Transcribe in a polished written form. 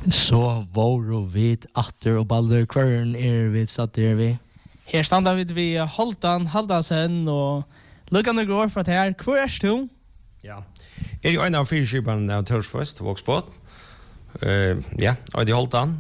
Så var och vid atter och baller kvörn vid satt där vi. Her standa vi Haldansen og lukkande går for at her. Hvor er du? Ja. Jo en av fyrskipene av Torsføst, Vågsbåt. Ja, og de holdt han.